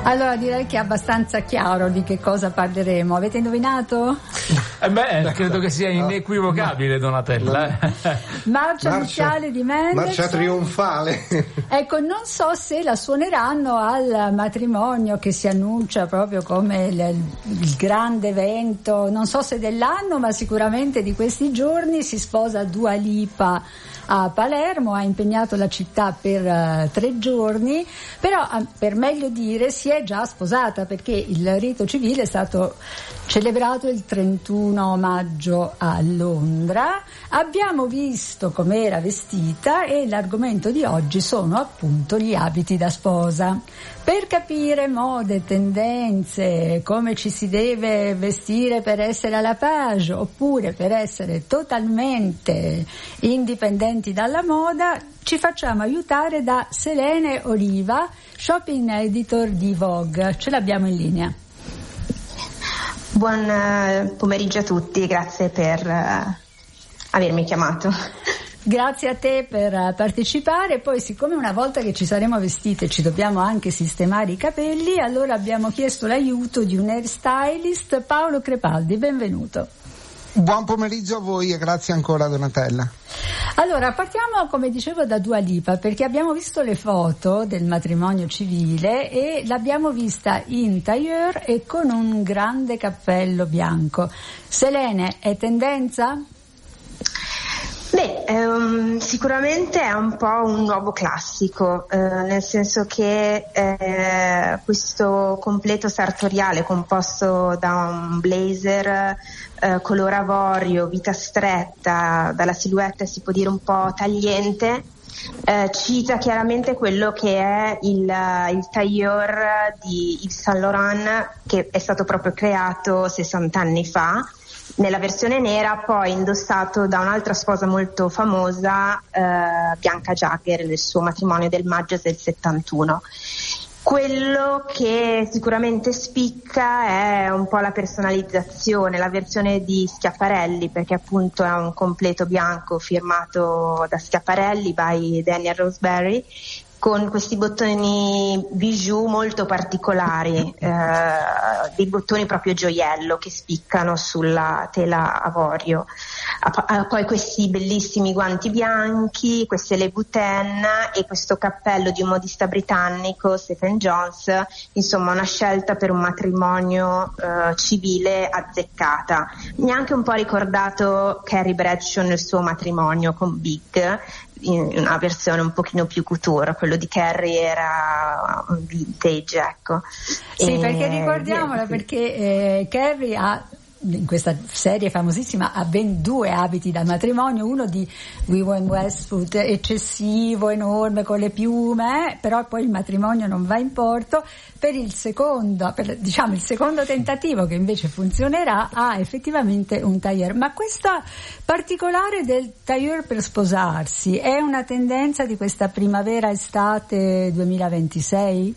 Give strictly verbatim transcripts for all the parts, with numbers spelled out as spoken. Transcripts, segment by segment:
Allora direi che è abbastanza chiaro di che cosa parleremo. Avete indovinato? Eh beh, credo che sia inequivocabile, Donatella. Marcia, marcia iniziale di Mendelssohn. Marcia trionfale. Ecco, non so se la suoneranno al matrimonio che si annuncia proprio come il, il grande evento, non so se dell'anno, ma sicuramente di questi giorni. Si sposa Dua Lipa a Palermo, ha impegnato la città per uh, tre giorni, però uh, per meglio dire si è già sposata, perché il rito civile è stato celebrato il trentuno maggio a Londra. Abbiamo visto com'era vestita e l'argomento di oggi sono appunto gli abiti da sposa. Per capire mode, tendenze, come ci si deve vestire per essere alla page oppure per essere totalmente indipendenti dalla moda, ci facciamo aiutare da Selene Oliva, shopping editor di Vogue. Ce l'abbiamo in linea. Buon pomeriggio a tutti, grazie per uh, avermi chiamato. Grazie a te per partecipare. Poi, siccome una volta che ci saremo vestite ci dobbiamo anche sistemare i capelli, allora abbiamo chiesto l'aiuto di un hairstylist, Paolo Crepaldi. Benvenuto. Buon pomeriggio a voi e grazie ancora, Donatella. Allora, partiamo, come dicevo, da Dua Lipa, perché abbiamo visto le foto del matrimonio civile e l'abbiamo vista in tailleur e con un grande cappello bianco. Selene, è tendenza? Beh, ehm, sicuramente è un po' un nuovo classico, eh, nel senso che eh, questo completo sartoriale composto da un blazer eh, color avorio, vita stretta, dalla silhouette si può dire un po' tagliente, eh, cita chiaramente quello che è il, il tailleur di Yves Saint Laurent, che è stato proprio creato sessanta anni fa. Nella versione nera, poi indossato da un'altra sposa molto famosa, eh, Bianca Jagger, nel suo matrimonio del maggio del settantuno. Quello che sicuramente spicca è un po' la personalizzazione, la versione di Schiaparelli, perché appunto è un completo bianco firmato da Schiaparelli by Daniel Roseberry, con questi bottoni bijou molto particolari, eh, dei bottoni proprio gioiello che spiccano sulla tela avorio. Ha poi questi bellissimi guanti bianchi, queste le boutenne e questo cappello di un modista britannico, Stephen Jones, insomma una scelta per un matrimonio eh, civile azzeccata. Mi ha anche un po' ricordato Carrie Bradshaw nel suo matrimonio con Big, in una versione un pochino più couture. Quello di Carrie era un vintage, ecco. Sì, e... perché ricordiamola, perché eh, Carrie ha, in questa serie famosissima, ha ben due abiti da matrimonio, uno di Vivienne Westwood eccessivo, enorme, con le piume, eh, però poi il matrimonio non va in porto. Per il secondo, per, diciamo il secondo tentativo, che invece funzionerà, ha effettivamente un tailleur. Ma questa particolare del tailleur per sposarsi è una tendenza di questa primavera-estate duemilaventisei?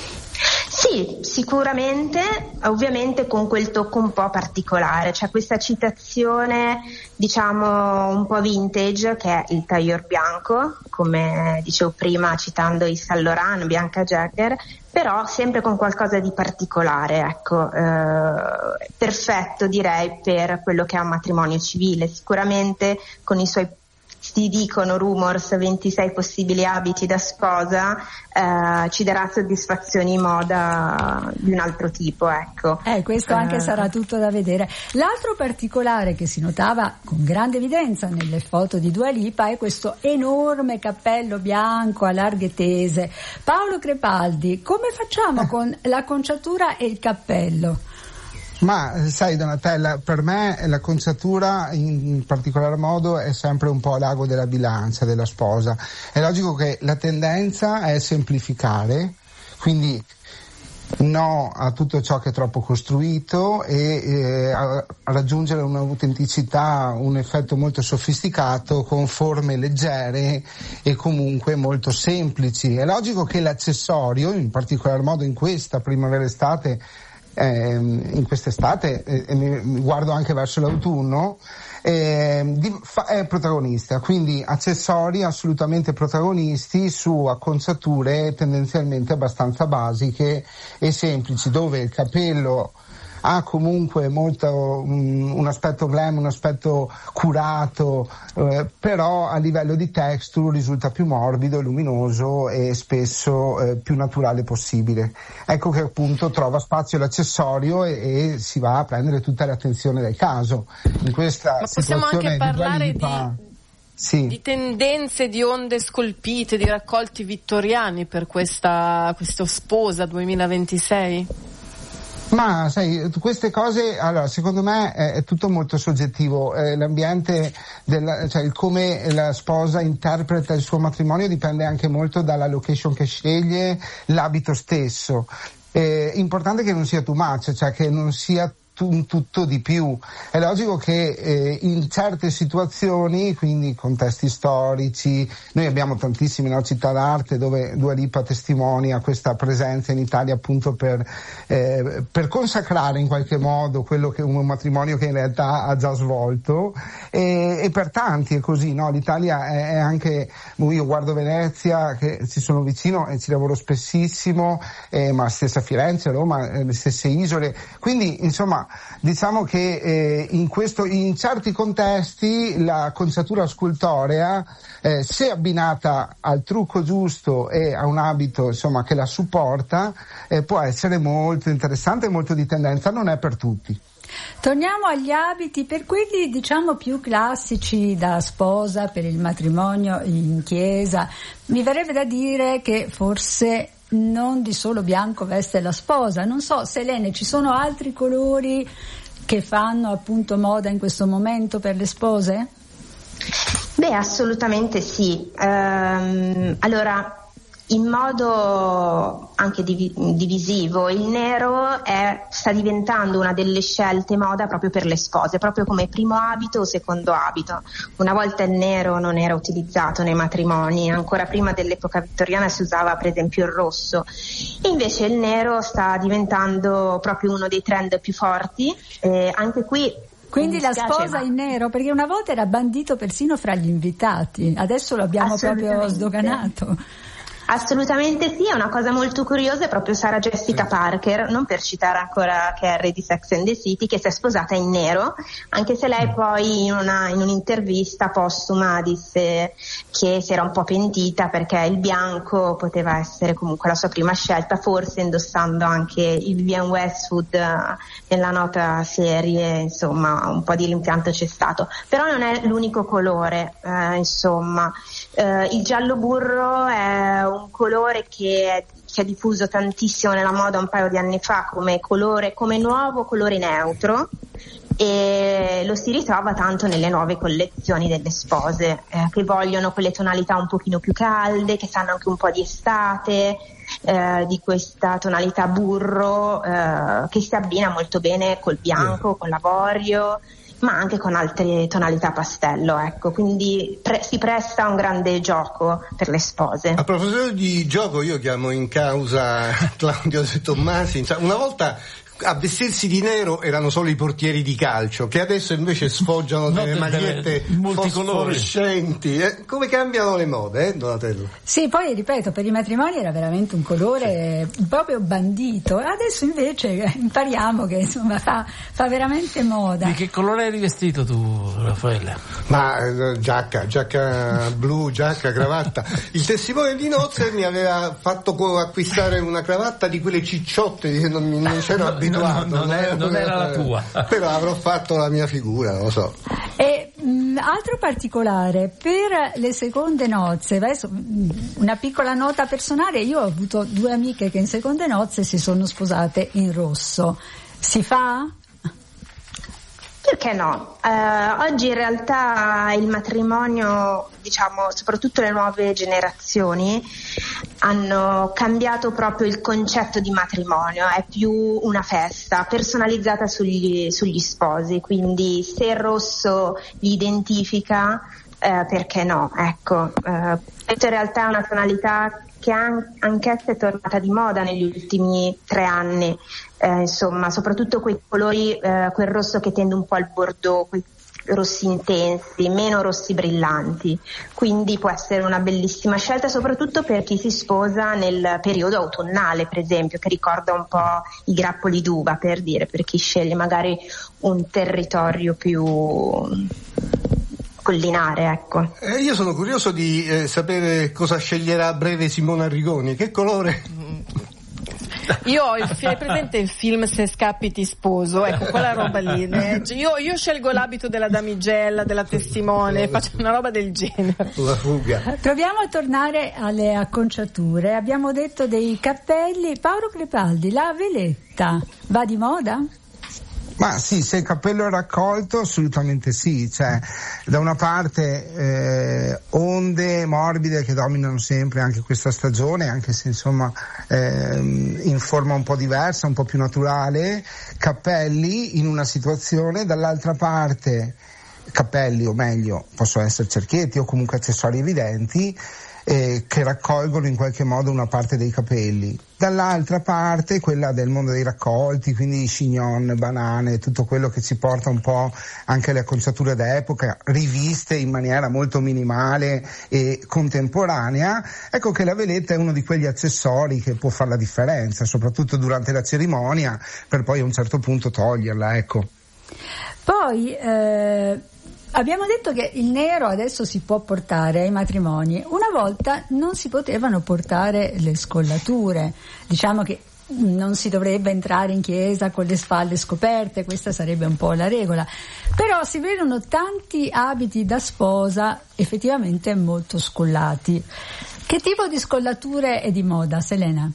Sì, sicuramente, ovviamente con quel tocco un po' particolare, c'è questa citazione diciamo un po' vintage che è il tailleur bianco, come dicevo prima citando i Saint Laurent, Bianca Jagger, però sempre con qualcosa di particolare, ecco, eh, perfetto direi per quello che è un matrimonio civile, sicuramente con i suoi, si dicono rumors, ventisei possibili abiti da sposa, eh, ci darà soddisfazioni in moda di un altro tipo, ecco. Eh, questo anche eh. sarà tutto da vedere. L'altro particolare che si notava con grande evidenza nelle foto di Dua Lipa è questo enorme cappello bianco a larghe tese. Paolo Crepaldi, come facciamo con l'acconciatura e il cappello? Ma sai, Donatella, per me la conciatura in particolar modo è sempre un po' l'ago della bilancia della sposa. È logico che la tendenza è semplificare, quindi no a tutto ciò che è troppo costruito e eh, a, a raggiungere un'autenticità, un effetto molto sofisticato con forme leggere e comunque molto semplici. È logico che l'accessorio, in particolar modo in questa primavera-estate, Eh, in quest'estate, e eh, mi guardo anche verso l'autunno, eh, di, fa, è protagonista, quindi accessori assolutamente protagonisti su acconciature tendenzialmente abbastanza basiche e semplici, dove il capello ha comunque molto um, un aspetto glam, un aspetto curato, eh, però a livello di texture risulta più morbido, luminoso e spesso eh, più naturale possibile. Ecco che appunto trova spazio l'accessorio e, e si va a prendere tutta l'attenzione del caso. In questa Ma possiamo anche parlare di, sì. di tendenze, di onde scolpite, di raccolti vittoriani per questa questo Sposa duemilaventisei? Ma sai, queste cose, allora, secondo me è, è tutto molto soggettivo. Eh, l'ambiente, della, cioè il come la sposa interpreta il suo matrimonio dipende anche molto dalla location che sceglie, l'abito stesso. È importante che non sia too much, cioè che non sia un tutto di più. È logico che eh, in certe situazioni, quindi contesti storici, noi abbiamo tantissime, no, città d'arte dove Dua Lipa testimonia questa presenza in Italia appunto per, eh, per consacrare in qualche modo quello che un matrimonio che in realtà ha già svolto, e, e per tanti è così, no? L'Italia è, è anche, io guardo Venezia che ci sono vicino e ci lavoro spessissimo, eh, ma stessa Firenze, Roma, eh, le stesse isole, quindi insomma diciamo che eh, in questo, in certi contesti la conciatura scultorea, eh, se abbinata al trucco giusto e a un abito insomma che la supporta, eh, può essere molto interessante e molto di tendenza, non è per tutti. Torniamo agli abiti, per quelli diciamo più classici da sposa, per il matrimonio in chiesa. Mi verrebbe da dire che forse non di solo bianco veste la sposa. Non so, Selene, ci sono altri colori che fanno appunto moda in questo momento per le spose? Beh, assolutamente sì. Ehm, allora, in modo anche div- divisivo, il nero è, sta diventando una delle scelte moda proprio per le spose, proprio come primo abito o secondo abito. Una volta il nero non era utilizzato nei matrimoni, ancora prima dell'epoca vittoriana si usava per esempio il rosso, e invece il nero sta diventando proprio uno dei trend più forti, eh, anche qui. Quindi la sposa ma... in nero, perché una volta era bandito persino fra gli invitati, adesso lo abbiamo proprio sdoganato. Assolutamente sì, è una cosa molto curiosa, è proprio Sarah Jessica Parker, non per citare ancora Carrie di Sex and the City, che si è sposata in nero, anche se lei poi in, una, in un'intervista postuma disse che si era un po' pentita perché il bianco poteva essere comunque la sua prima scelta, forse indossando anche il Vivienne Westwood nella nota serie, insomma un po' di rimpianto c'è stato, però non è l'unico colore, eh, insomma. Uh, il giallo burro è un colore che è, che è diffuso tantissimo nella moda un paio di anni fa come colore, come nuovo colore neutro, e lo si ritrova tanto nelle nuove collezioni delle spose, eh, che vogliono quelle tonalità un pochino più calde, che sanno anche un po' di estate, eh, di questa tonalità burro, eh, che si abbina molto bene col bianco, con l'avorio, ma anche con altre tonalità pastello, ecco, quindi pre- si presta a un grande gioco per le spose. A proposito di gioco, io chiamo in causa Claudio De Tommasi. Una volta a vestirsi di nero erano solo i portieri di calcio, che adesso invece sfoggiano delle no, magliette fosforescenti. Eh? Come cambiano le mode, eh, Donatello? Sì, poi ripeto, per i matrimoni era veramente un colore sì. proprio bandito, adesso invece impariamo che insomma fa, fa veramente moda. Di che colore eri vestito tu, Raffaele? Ma eh, giacca, giacca blu, giacca, cravatta. Il testimone di nozze mi aveva fatto acquistare una cravatta di quelle cicciotte che non mi non c'ero abituato. No, no, non, è, non era la tua, però avrò fatto la mia figura, non lo so. E mh, altro particolare per le seconde nozze, adesso mh, una piccola nota personale, io ho avuto due amiche che in seconde nozze si sono sposate in rosso. Si fa? Perché no? Eh, oggi in realtà il matrimonio, diciamo, soprattutto le nuove generazioni, hanno cambiato proprio il concetto di matrimonio, è più una festa personalizzata sugli, sugli sposi, quindi se il rosso li identifica, eh, perché no? Ecco, eh, questa in realtà è una tonalità che anch'essa è tornata di moda negli ultimi tre anni, eh, insomma, soprattutto quei colori, eh, quel rosso che tende un po' al bordeaux, quei, rossi intensi, meno rossi brillanti, quindi può essere una bellissima scelta soprattutto per chi si sposa nel periodo autunnale, per esempio, che ricorda un po' i grappoli d'uva, per dire, per chi sceglie magari un territorio più collinare, ecco. Eh, io sono curioso di eh, sapere cosa sceglierà a breve Simona Arrigoni, che colore? Io ho il fi- presente il film Se scappi ti sposo, ecco quella roba lì. Eh, io, io scelgo l'abito della damigella, della testimone, faccio una roba del genere. La fuga. Proviamo a tornare alle acconciature. Abbiamo detto dei cappelli. Paolo Crepaldi, la veletta va di moda? Ma sì, se il cappello è raccolto assolutamente sì, cioè da una parte eh, onde morbide che dominano sempre anche questa stagione, anche se insomma eh, in forma un po' diversa, un po' più naturale, cappelli in una situazione, dall'altra parte cappelli, o meglio possono essere cerchietti o comunque accessori evidenti eh, che raccolgono in qualche modo una parte dei capelli. Dall'altra parte quella del mondo dei raccolti, quindi chignon, banane, tutto quello che ci porta un po' anche alle acconciature d'epoca, riviste in maniera molto minimale e contemporanea. Ecco che la veletta è uno di quegli accessori che può fare la differenza, soprattutto durante la cerimonia, per poi a un certo punto toglierla, ecco. Poi eh, abbiamo detto che il nero adesso si può portare ai matrimoni. Una volta non si potevano portare le scollature, diciamo che non si dovrebbe entrare in chiesa con le spalle scoperte, questa sarebbe un po' la regola, però si vedono tanti abiti da sposa effettivamente molto scollati. Che tipo di scollature è di moda, Selena?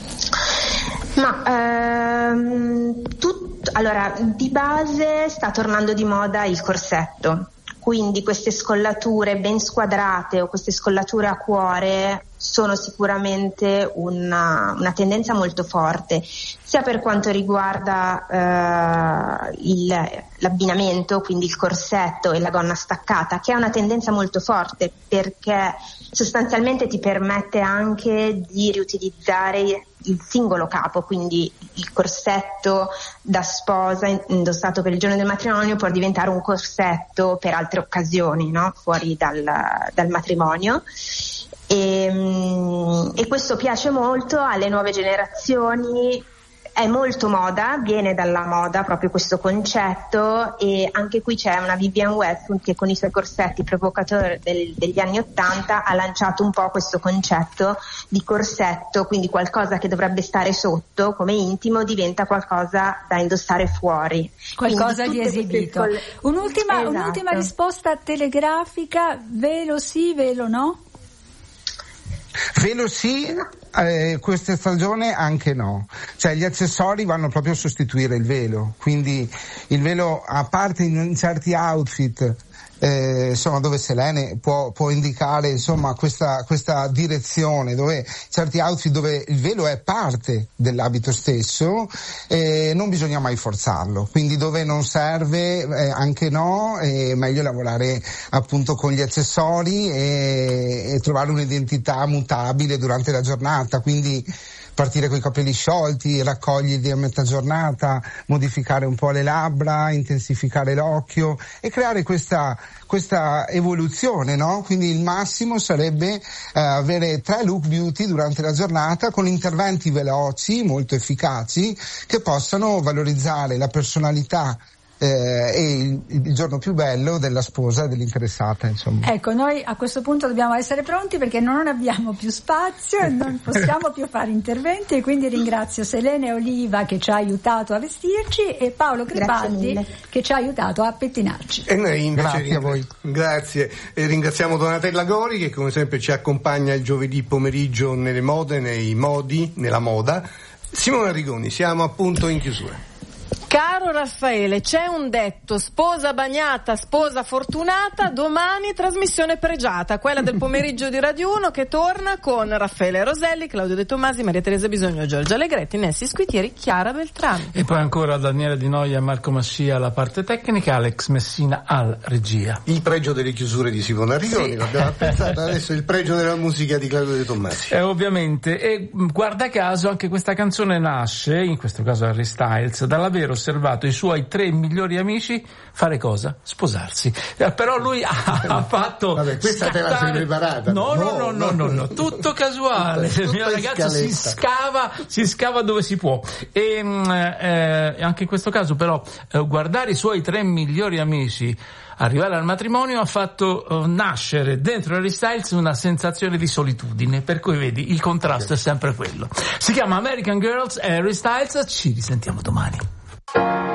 Ma ehm, tut, allora di base sta tornando di moda il corsetto, quindi queste scollature ben squadrate o queste scollature a cuore sono sicuramente una, una tendenza molto forte, sia per quanto riguarda eh, il, l'abbinamento, quindi il corsetto e la gonna staccata, che è una tendenza molto forte perché sostanzialmente ti permette anche di riutilizzare il singolo capo, quindi il corsetto da sposa indossato per il giorno del matrimonio può diventare un corsetto per altre occasioni, no? Fuori dal, dal matrimonio. E, e questo piace molto alle nuove generazioni, è molto moda, viene dalla moda proprio questo concetto, e anche qui c'è una Vivienne Westwood che con i suoi corsetti provocatori del, degli anni Ottanta ha lanciato un po' questo concetto di corsetto, quindi qualcosa che dovrebbe stare sotto come intimo diventa qualcosa da indossare fuori, qualcosa di esibito. Queste... Un'ultima, esatto. Un'ultima risposta telegrafica: velo sì, velo no? Velo sì, eh, questa stagione anche no, cioè gli accessori vanno proprio a sostituire il velo, quindi il velo, a parte in certi outfit eh, insomma dove Selene può, può indicare insomma questa, questa direzione, dove certi outfit dove il velo è parte dell'abito stesso, eh, non bisogna mai forzarlo, quindi dove non serve eh, anche no, è meglio lavorare appunto con gli accessori e, e trovare un'identità mutabile durante la giornata, quindi partire con i capelli sciolti, raccoglierli a metà giornata, modificare un po' le labbra, intensificare l'occhio e creare questa, questa evoluzione, no? Quindi il massimo sarebbe eh, avere tre look beauty durante la giornata con interventi veloci, molto efficaci, che possano valorizzare la personalità Eh, e il, il giorno più bello della sposa e dell'interessata, insomma. Ecco, noi a questo punto dobbiamo essere pronti perché non abbiamo più spazio e non possiamo più fare interventi, e quindi ringrazio Selene Oliva che ci ha aiutato a vestirci e Paolo Crepaldi che ci ha aiutato a pettinarci. E noi invece grazie ring- a voi. Grazie. E ringraziamo Donatella Gori che come sempre ci accompagna il giovedì pomeriggio nelle mode, nei modi, nella moda. Simona Arrigoni, siamo appunto in chiusura. Caro Raffaele, c'è un detto: sposa bagnata, sposa fortunata. Domani trasmissione pregiata, quella del pomeriggio di Radio uno, che torna con Raffaele Roselli, Claudio De Tomasi, Maria Teresa Bisogno, Giorgia Allegretti, Nessi Squitieri, Chiara Beltrami. E poi ancora Daniele Di Noia, Marco Mascia alla parte tecnica, Alex Messina al regia. Il pregio delle chiusure di Simona Arrigoni, sì. L'abbiamo pensato adesso, il pregio della musica di Claudio De Tomasi. Eh, ovviamente, e guarda caso anche questa canzone nasce, in questo caso Harry Styles, dalla vero osservato i suoi tre migliori amici fare cosa? Sposarsi. Eh, però lui ha, ha fatto Vabbè, questa scattare... te la sei preparata. No, no, no, no, no, no, tutto casuale. Il mio ragazzo si scava, si scava dove si può. E eh, anche in questo caso però eh, guardare i suoi tre migliori amici arrivare al matrimonio ha fatto uh, nascere dentro Harry Styles una sensazione di solitudine, per cui vedi il contrasto è sempre quello. Si chiama American Girls e Harry Styles, ci risentiamo domani.